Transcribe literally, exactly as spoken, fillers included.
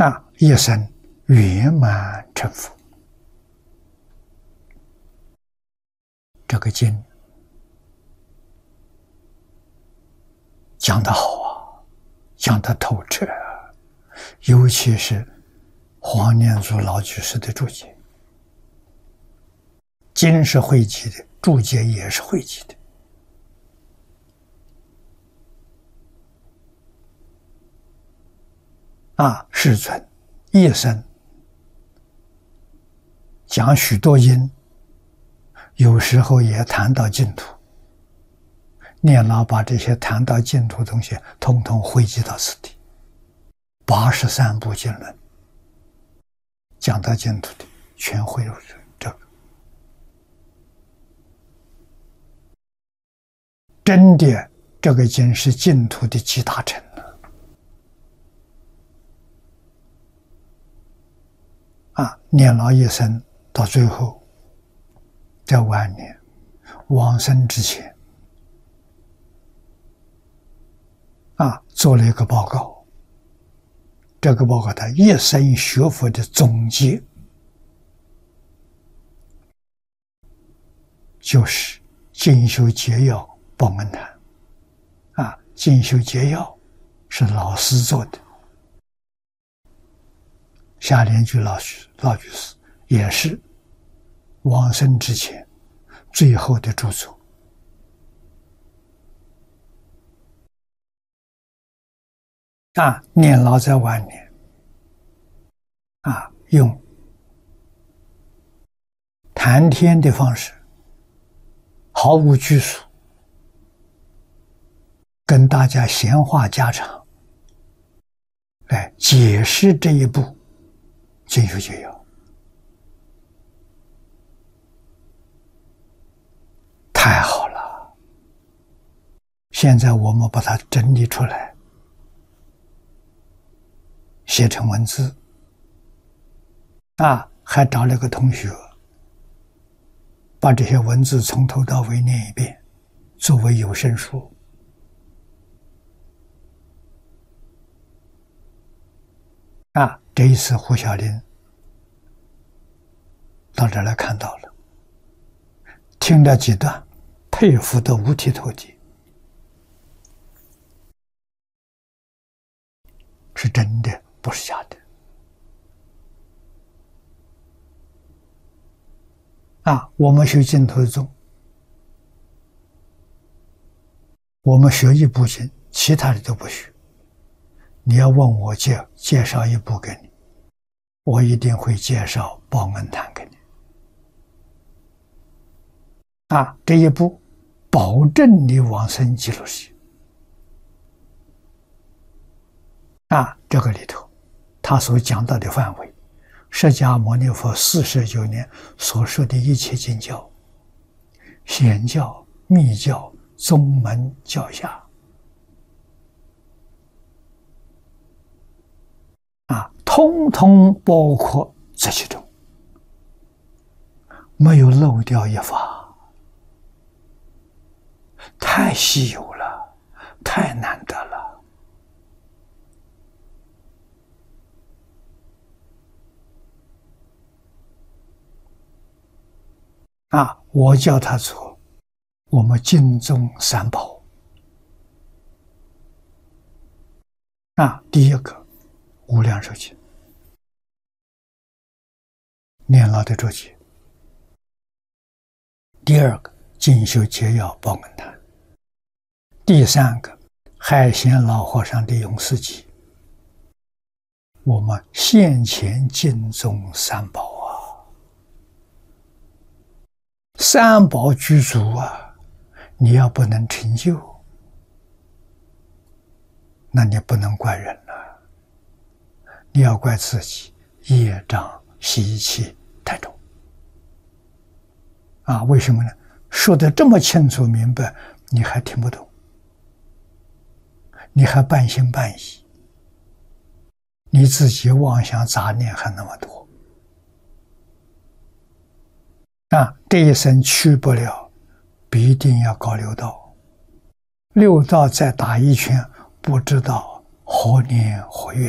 啊，一生圆满成佛。这个经讲得好啊，讲得透彻啊，尤其是黄念祖老居士的注解，经是汇集的，注解也是汇集的。啊，世尊一生讲许多经，有时候也谈到净土。念老把这些谈到净土的东西，统统汇集到此地。八十三部经论讲到净土的，全汇入这个。真的，这个经是净土的集大成了。啊，念老一生到最后，在晚年往生之前，啊，做了一个报告。这个报告他一生学佛的总结，就是进修节要报恩谈。啊，进修节要是老师做的。夏莲居老居老居士也是往生之前最后的著作。啊，念老在晚年，啊，用谈天的方式，毫无拘束，跟大家闲话家常，来解释这一部进修节要。太好了！现在我们把它整理出来，写成文字，啊，还找了个同学，把这些文字从头到尾念一遍，作为有声书。啊，这一次胡小林到这来看到了，听了几段，佩服得五体投地，是真的，不是假的。啊，我们学净土宗，我们学一部经，其他的都不学。你要问我介介绍一部给你，我一定会介绍报恩谈给你。啊，这一部保证你往生极乐世界。啊，这个里头他所讲到的范围，释迦牟尼佛四十九年所说的一切经教、显教、密教、宗门教下，啊，通通包括这其中，没有漏掉一法，太稀有了，太难得了。啊，我叫他做我们经中三宝。啊，第一个无量寿经，念老的注解；第二个进修节要报恩谈；第三个海贤老和尚的永事记。我们现前经中三宝啊，三宝具足啊，你要不能成就，那你不能怪人了，你要怪自己业障习气太重啊！为什么呢？说得这么清楚明白，你还听不懂，你还半信半疑，你自己妄想杂念还那么多啊！这一生去不了，必定要搞六道，六道再打一圈，不知道何年何月。